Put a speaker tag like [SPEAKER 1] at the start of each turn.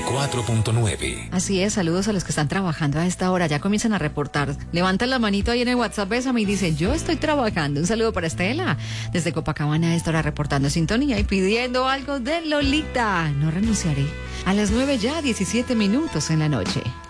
[SPEAKER 1] 94.9.
[SPEAKER 2] Así es, saludos a los que están trabajando a esta hora. Ya comienzan a reportar. Levantan la manito ahí en el WhatsApp, bésame y dicen, yo estoy trabajando. Un saludo para Estela, desde Copacabana, a esta hora reportando sintonía y pidiendo algo de Lolita. No renunciaré. A las 9 ya, 17 minutos en la noche.